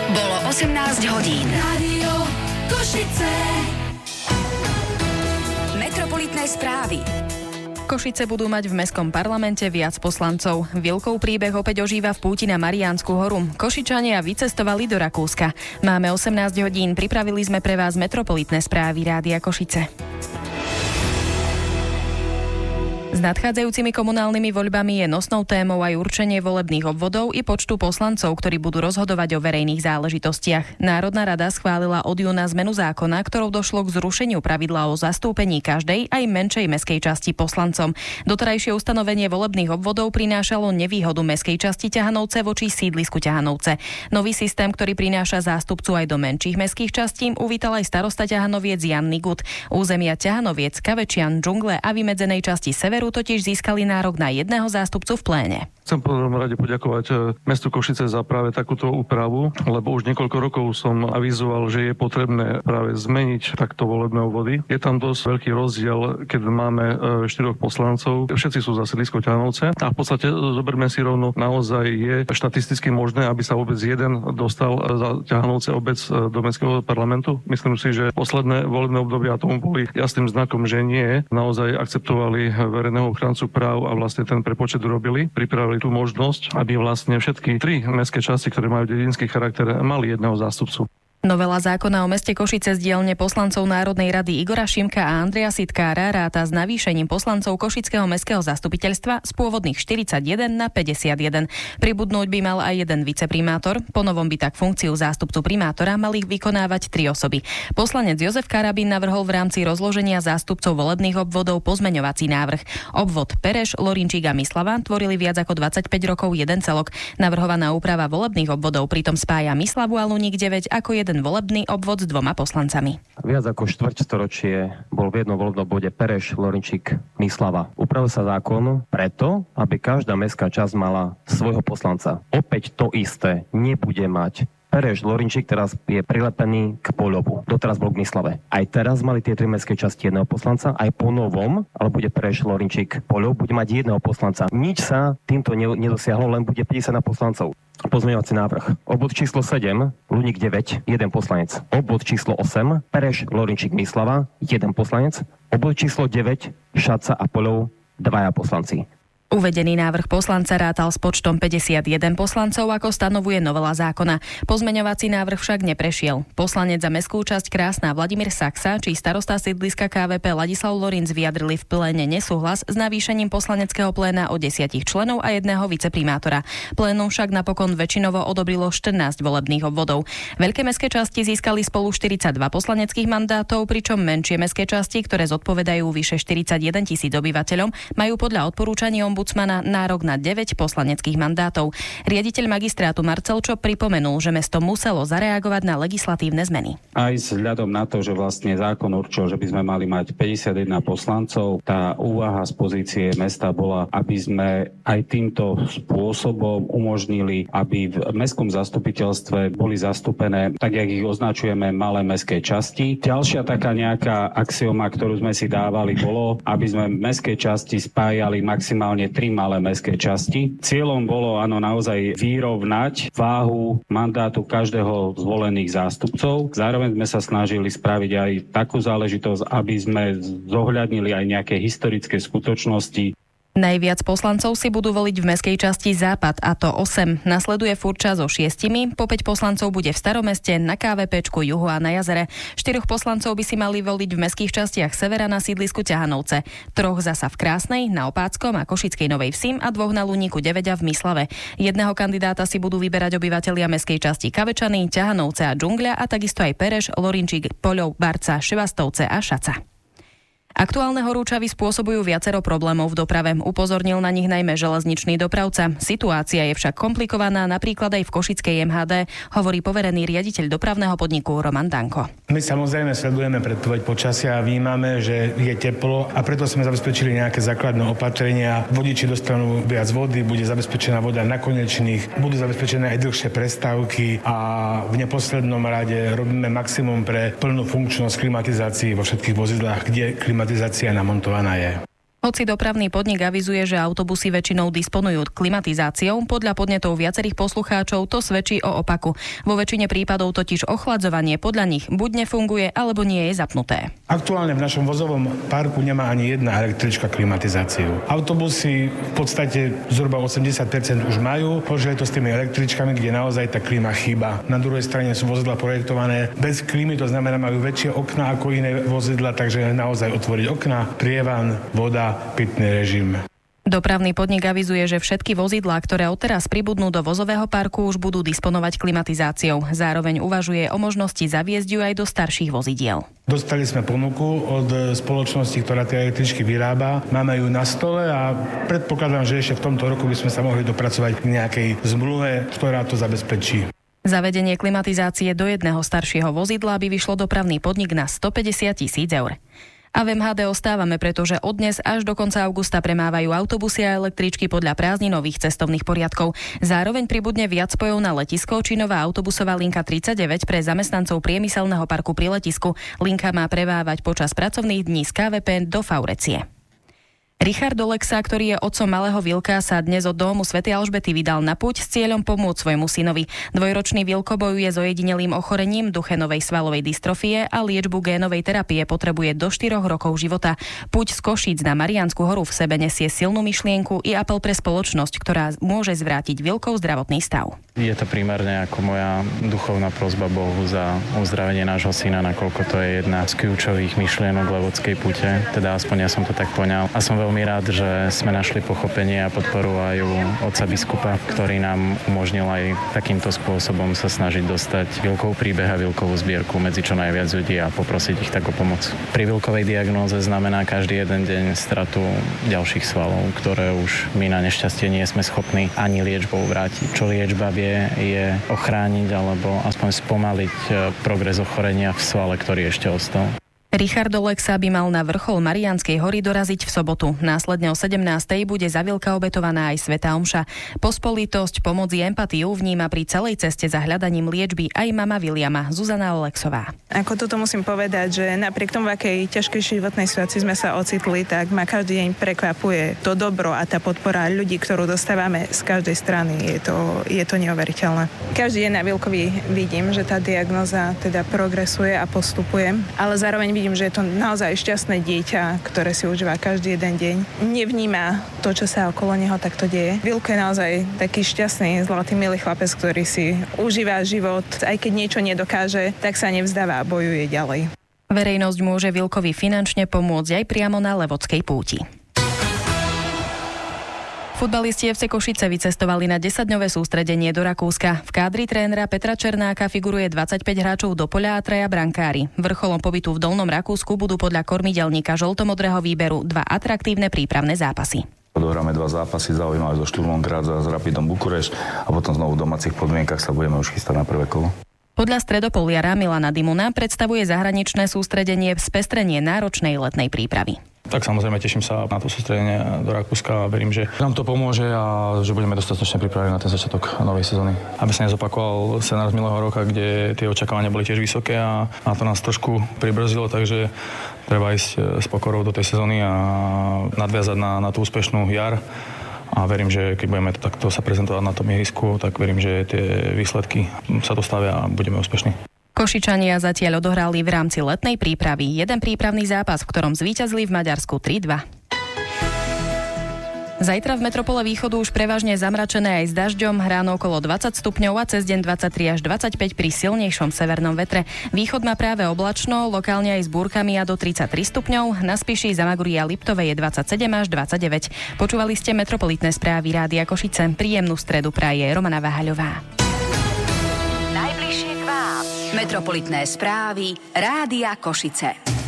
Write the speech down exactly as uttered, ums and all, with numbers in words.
Bolo osemnásť hodín. Rádio Košice. Metropolitné správy. Košice budú mať v mestskom parlamente viac poslancov. Vilkov príbeh opäť ožíva v púti na Mariánsku horu. Košičania vycestovali do Rakúska. Máme osemnásť hodín, pripravili sme pre vás metropolitné správy Rádia Košice. S nadchádzajúcimi komunálnymi voľbami je nosnou témou aj určenie volebných obvodov i počtu poslancov, ktorí budú rozhodovať o verejných záležitostiach. Národná rada schválila od júna zmenu zákona, ktorou došlo k zrušeniu pravidla o zastúpení každej aj menšej mestskej časti poslancom. Doterajšie ustanovenie volebných obvodov prinášalo nevýhodu mestskej časti Ťahanovce voči sídlisku Ťahanovce. Nový systém, ktorý prináša zástupcu aj do menších mestských častí, uvítal aj starosta Ťahanoviec Jan Nigut. Územia Ťahanoviec, Kavečian, Džungle a vymedzenej časti severu totiž získali nárok na jedného zástupcu v pléne. Chcem v prvom rade poďakovať mestu Košice za práve takúto úpravu, lebo už niekoľko rokov som avizoval, že je potrebné práve zmeniť takto volebné obvody. Je tam dosť veľký rozdiel, keď máme štyroch poslancov, všetci sú za sídlisko Ťahanovce a v podstate zoberme si rovno, naozaj je štatisticky možné, aby sa vôbec jeden dostal za Ťahanovce obec do mestského parlamentu. Myslím si, že posledné volebné obdobia tomu boli jasným znakom, že nie. Naozaj akceptovali verejného ochrancu práv a vlastne ten prepočet urobili, pripravili tú možnosť, aby vlastne všetky tri mestské časti, ktoré majú dedinský charakter, mali jedného zástupcu. Novela zákona o meste Košice z dielne poslancov Národnej rady Igora Šimka a Andreja Sitkára ráta s navýšením poslancov Košického mestského zastupiteľstva z pôvodných štyridsaťjeden na päťdesiatjeden. Pribudnúť by mal aj jeden viceprimátor. Ponovom by tak funkciu zástupcu primátora mali vykonávať tri osoby. Poslanec Jozef Karabín navrhol v rámci rozloženia zástupcov volebných obvodov pozmeňovací návrh. Obvod Pereš, Lorinčík a Mislava tvorili viac ako dvadsaťpäť rokov jeden celok. Navrhovaná úprava volebných obvodov pritom spája Mislavu a Luník deväť ako jeden ten volebný obvod s dvoma poslancami. Viac ako štvrťstoročie bol v jednom volebnom bode Pereš, Lorinčík, Mislava. Upravil sa zákon preto, aby každá mestská časť mala svojho poslanca. Opäť to isté nebude mať Pereš, Lorinčík teraz je prilepený k Poľovu. Doteraz bol k Mislave. Aj teraz mali tie tri mestské časti jedného poslanca, aj po novom, ale bude Pereš, Lorinčík, Poľov, bude mať jedného poslanca. Nič sa týmto nedosiahlo, len bude päťdesiat poslancov. Pozmeňovací návrh. Obvod číslo sedem, Luník deväť, jeden poslanec. Obvod číslo osem, Pereš, Lorinčík, Mislava, jeden poslanec. Obvod číslo deväť, Šaca a Poľov, dvaja poslanci. Uvedený návrh poslanca rátal s počtom päťdesiatjeden poslancov, ako stanovuje novela zákona. Pozmeňovací návrh však neprešiel. Poslanec za mestskú časť Krásna Vladimír Saxa či starosta sídliska ká vé pé Ladislav Lorinc vyjadrili v pléne nesúhlas s navýšením poslaneckého pléna o desiatich členov a jedného viceprimátora. Plénum však napokon väčšinovo odobrilo štrnásť volebných obvodov. Veľké mestské časti získali spolu štyridsaťdva poslaneckých mandátov, pričom menšie mestské časti, ktoré zodpovedajú vyše štyridsaťjeden tisíc obyvateľom, majú podľa odporúčaní ombudsmana nárok na deväť poslaneckých mandátov. Riaditeľ magistrátu Marcel Čop pripomenul, že mesto muselo zareagovať na legislatívne zmeny. Aj vzhľadom na to, že vlastne zákon určil, že by sme mali mať päťdesiatjeden poslancov, tá úvaha z pozície mesta bola, aby sme aj týmto spôsobom umožnili, aby v mestskom zastupiteľstve boli zastúpené, tak jak ich označujeme, malé mestské časti. Ďalšia taká nejaká axioma, ktorú sme si dávali, bolo, aby sme mestské časti spájali maximálne tri malé mestské časti. Cieľom bolo áno naozaj vyrovnať váhu mandátu každého zvolených zástupcov. Zároveň sme sa snažili spraviť aj takú záležitosť, aby sme zohľadnili aj nejaké historické skutočnosti. Najviac poslancov si budú voliť v mestskej časti Západ, a to osem. Nasleduje Furča so šiestimi, po päť poslancov bude v Staromeste, na ká vé péčku, Juhu a na Jazere. Štyroch poslancov by si mali voliť v mestských častiach Severa na sídlisku Ťahanovce. Troch zasa v Krásnej, na Opáckom a Košickej Novej Vsi a dvoch na Luníku deväť a v Mislave. Jedného kandidáta si budú vyberať obyvatelia mestskej časti Kavečany, Ťahanovce a Džungľa a takisto aj Pereš, Lorinčík, Poľov, Barca, Ševastovce a Šaca. Aktuálne horúčavy spôsobujú viacero problémov v doprave. Upozornil na nich najmä železničný dopravca. Situácia je však komplikovaná napríklad aj v Košickej em há dé, hovorí poverený riaditeľ dopravného podniku Roman Danko. My samozrejme sledujeme predpoveď počasia a vnímame, že je teplo a preto sme zabezpečili nejaké základné opatrenia. Vodiči dostanú viac vody, bude zabezpečená voda na konečných, budú zabezpečené aj dlhšie prestávky a v neposlednom rade robíme maximum pre plnú funkčnosť klimatizácií vo všetkých vozidlách, kde klimatizácia namontovaná je. Hoci dopravný podnik avizuje, že autobusy väčšinou disponujú klimatizáciou, podľa podnetov viacerých poslucháčov to svedčí o opaku. Vo väčšine prípadov totiž ochladzovanie podľa nich buď nefunguje, alebo nie je zapnuté. Aktuálne v našom vozovom parku nemá ani jedna električka klimatizáciu. Autobusy v podstate zhruba osemdesiat percent už majú, požiaľ to s tými električkami, kde naozaj tá klíma chýba. Na druhej strane sú vozidlá projektované bez klímy, to znamená majú väčšie okná ako iné vozidlá, takže naozaj otvoriť okná, prievan, voda, pitný režim. Dopravný podnik avizuje, že všetky vozidlá, ktoré odteraz pribudnú do vozového parku, už budú disponovať klimatizáciou. Zároveň uvažuje o možnosti zaviesť ju aj do starších vozidiel. Dostali sme ponuku od spoločnosti, ktorá tie električky vyrába. Máme ju na stole a predpokladám, že ešte v tomto roku by sme sa mohli dopracovať k nejakej zmluve, ktorá to zabezpečí. Zavedenie klimatizácie do jedného staršieho vozidla by vyšlo dopravný podnik na stopäťdesiat tisíc eur. A v em há dé ostávame, pretože od dnes až do konca augusta premávajú autobusy a električky podľa prázdninových cestovných poriadkov. Zároveň pribudne viac spojov na letisko či nová autobusová linka tridsaťdeväť pre zamestnancov priemyselného parku pri letisku. Linka má prevávať počas pracovných dní z ká vé pé do Faurecie. Richard Olexa, ktorý je otcom malého Vilka, sa dnes od domu svätej Alžbety vydal na púť s cieľom pomôcť svojmu synovi. Dvojročný Vilko bojuje s ojedinelým ochorením Duchennovej svalovej dystrofie a liečbu génovej terapie potrebuje do štyroch rokov života. Púť z Košíc na Mariánsku horu v sebe nesie silnú myšlienku i apel pre spoločnosť, ktorá môže zvrátiť Vilkov zdravotný stav. Je to primárne ako moja duchovná prosba Bohu za uzdravenie nášho syna, nakoľko to je jedna z kľúčových myšlienok Levodskej púte. Teda aspoň ja som to tak poňal. A som veľmi rád, že sme našli pochopenie a podporu aj u otca biskupa, ktorý nám umožnil aj takýmto spôsobom sa snažiť dostať Vilkov príbeh a Vilkovú zbierku medzi čo najviac ľudí a poprosiť ich tak o pomoc. Pri Vilkovej diagnóze znamená každý jeden deň stratu ďalších svalov, ktoré už my na nešťastie nie sme schopní ani liečbou vrátiť. Čo liečba vie, je ochrániť alebo aspoň spomaliť progres ochorenia v svale, ktorý ešte ostal. Richard Olexa by mal na vrchol Mariánskej hory doraziť v sobotu. Následne o sedemnástej bude za Vilka obetovaná aj svätá omša. Pospolitosť, pomoc i empatiu vníma pri celej ceste za hľadaním liečby aj mama Viliama, Zuzana Olexová. Ako toto musím povedať, že napriek tomu, v akej ťažkej životnej situácii sme sa ocitli, tak ma každý deň prekvapuje to dobro a tá podpora ľudí, ktorú dostávame z každej strany. Je to, je to neuveriteľné. Každý deň na Vilkovi vidím, že tá diagnóza teda progresuje a postupuje, ale zároveň vidím, že je to naozaj šťastné dieťa, ktoré si užíva každý jeden deň. Nevníma to, čo sa okolo neho takto deje. Vilko je naozaj taký šťastný, zlatý, milý chlapec, ktorý si užíva život. Aj keď niečo nedokáže, tak sa nevzdáva a bojuje ďalej. Verejnosť môže Vilkovi finančne pomôcť aj priamo na Levodskej púti. Futbalisti ef cé Košice vycestovali na desaťdňové sústredenie do Rakúska. V kádri trénera Petra Černáka figuruje dvadsaťpäť hráčov do poľa a traja brankári. Vrcholom pobytu v Dolnom Rakúsku budú podľa kormidelníka žltomodrého výberu dva atraktívne prípravné zápasy. Odohráme dva zápasy zaujímavé so Šturmom Graz a s Rapidom Bukurešť a potom znovu v domácich podmienkach sa budeme už chystať na prvé kolo. Podľa stredopoliara Milana Dimuna predstavuje zahraničné sústredenie spestrenie náročnej letnej prípravy. Tak samozrejme teším sa na to sústredenie do Rakúska a verím, že nám to pomôže a že budeme dostatočne pripravení na ten začiatok novej sezóny. Aby sa nezopakoval scenár z minulého roka, kde tie očakávania boli tiež vysoké a, a to nás trošku pribrzdilo, takže treba ísť s pokorou do tej sezóny a nadviazať na, na tú úspešnú jar. A verím, že keď budeme takto sa prezentovať na tom ihrisku, tak verím, že tie výsledky sa dostavia a budeme úspešní. Košičania zatiaľ odohrali v rámci letnej prípravy jeden prípravný zápas, v ktorom zvíťazili v Maďarsku tri dva. Zajtra v metropole východu už prevažne zamračené aj s dažďom, ráno okolo dvadsať stupňov a cez deň dvadsaťtri až dvadsaťpäť pri silnejšom severnom vetre. Východ má práve oblačno, lokálne aj s búrkami a do tridsaťtri stupňov. Na Spiši, Zamaguri a Liptove je dvadsaťsedem až dvadsaťdeväť. Počúvali ste metropolitné správy Rádia Košice. Príjemnú stredu praje Romana Váhaľová. Najbližšie k vám. Metropolitné správy Rádia Košice.